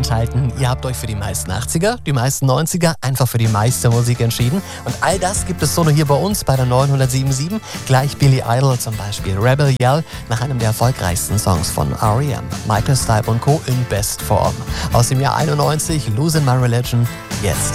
enthalten. Ihr habt euch für die meisten 80er, die meisten 90er, einfach für die meiste Musik entschieden. Und all das gibt es solo hier bei uns bei der 907.7. Gleich Billy Idol zum Beispiel, Rebel Yell, nach einem der erfolgreichsten Songs von R.E.M. Michael Stipe und Co. in Bestform. Aus dem Jahr 91, Losing My Religion, jetzt.